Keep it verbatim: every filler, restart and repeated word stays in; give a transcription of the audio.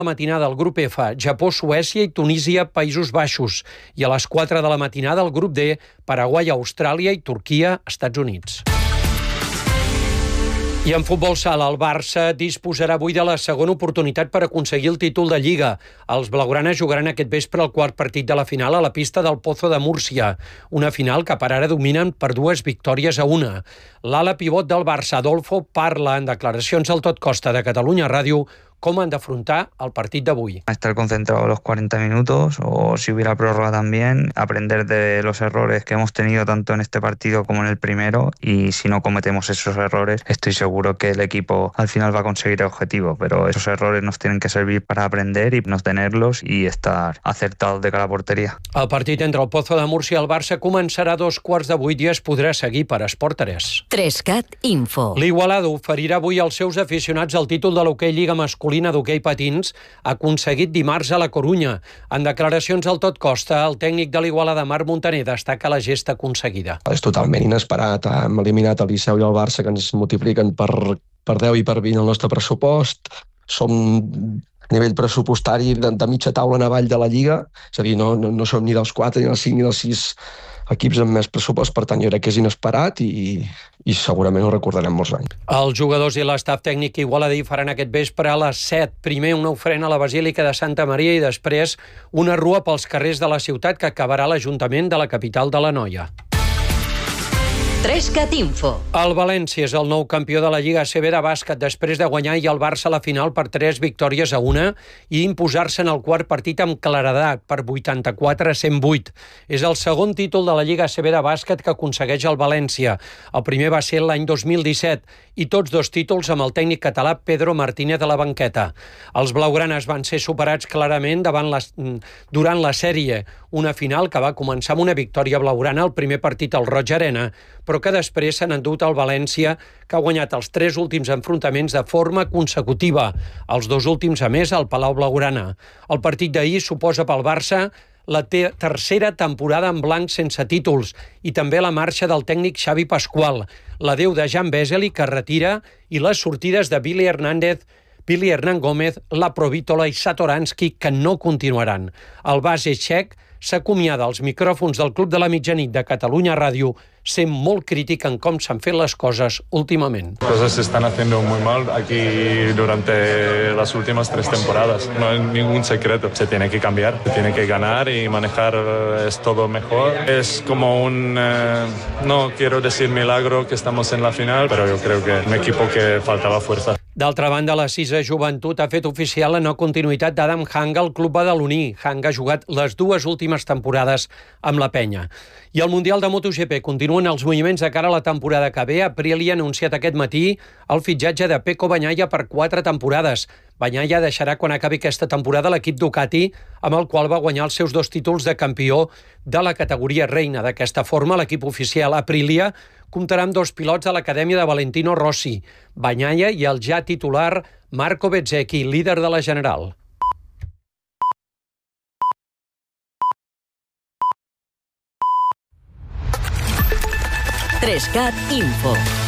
la matinada al grup F, Japó, Suècia i Tunísia, Països Baixos. I a les quatre de la matinada al grup D, Paraguai, Austràlia i Turquia, Estats Units. I en futbol sala, el Barça disposarà avui de la segona oportunitat per aconseguir el títol de Lliga. Els blaugranes jugaran aquest vespre el quart partit de la final a la pista del Pozo de Múrcia. Una final que per ara dominen per dues victòries a una. L'ala pivot del Barça, Adolfo, parla en declaracions al Tot Costa de Catalunya Ràdio cómo han de afrontar el partido de avui. Estar concentrado los cuarenta minutos o si hubiera prórroga también, aprender de los errores que hemos tenido tanto en este partido como en el primero y si no cometemos esos errores estoy seguro que el equipo al final va a conseguir el objetivo, pero esos errores nos tienen que servir para aprender y no tenerlos y estar acertados de cara a porteria. El partit entre el Pozo de Múrcia i el Barça començarà a dos quarts de vuit i es podrà seguir per Esport tres. Trescat Info. L'Igualada oferirà avui als seus aficionats el títol de l'hoquei Lliga Masculina d'hoquei patins aconseguit dimarts a la Corunya. En declaracions al Tot Costa, el tècnic de l'Igualada, Marc Montaner, destaca la gesta aconseguida. És totalment inesperat. Hem eliminat el Liceu i el Barça, que ens multipliquen per, per deu i per vint el nostre pressupost. Som a nivell pressupostari de, de mitja taula en avall de la Lliga. És a dir, no, no, no som ni dels quatre, ni dels cinc, ni dels sis equips amb més pressupost, per tant jo crec que és inesperat i, i segurament ho recordarem molts anys. Els jugadors i l'estaf tècnic igualadí faran aquest vespre a les set. Primer una ofrena a la Basílica de Santa Maria i després una rua pels carrers de la ciutat que acabarà a l'Ajuntament de la capital de l'Anoia. Trescat Info. El València és el nou campió de la Lliga A C B de bàsquet després de guanyar i el Barça a la final per tres victòries a una i imposar-se en el quart partit amb claredat per vuitanta-quatre a cent vuit. És el segon títol de la Lliga A C B de bàsquet que aconsegueix el València. El primer va ser l'any dos mil disset i tots dos títols amb el tècnic català Pedro Martínez a la banqueta. Els blaugranes van ser superats clarament davant la, durant la sèrie, una final que va començar amb una victòria blaugrana al primer partit al Roig Arena, però que després s'han endut al València, que ha guanyat els tres últims enfrontaments de forma consecutiva, els dos últims a més al Palau Blaugrana. El partit d'ahir suposa pel Barça la te- tercera temporada en blanc sense títols i també la marxa del tècnic Xavi Pascual, l'adeu de Jan Vesely, que retira, i les sortides de Billy Hernández, Billy Hernán Gómez, La Provítola i Satoransky, que no continuaran. El base txec s'acomiada als micròfons del Club de la Mitjanit de Catalunya Ràdio, sent molt crític en com s'han fet les coses últimament. Cosas se están haciendo muy mal aquí durante las últimas tres temporadas. No hay ningún secreto. Se tiene que cambiar, se tiene que ganar y manejar es todo mejor. Es como un, eh, no quiero decir milagro que estamos en la final, pero yo creo que un equipo que faltaba fuerza. D'altra banda, la sisena joventut ha fet oficial la no continuïtat d'Adam Hanga al club badaloní. Hanga ha jugat les dues últimes temporades amb la penya. I al Mundial de MotoGP continuen els moviments de cara a la temporada que ve. Aprilia ha anunciat aquest matí el fitxatge de Pecco Bagnaia per quatre temporades. Bagnaia deixarà quan acabi aquesta temporada l'equip Ducati, amb el qual va guanyar els seus dos títols de campió de la categoria reina. D'aquesta forma, l'equip oficial Aprilia comptarà amb dos pilots de l'acadèmia de Valentino Rossi, Bagnaia i el ja titular Marco Bezzecchi, líder de la General. Trescat Info.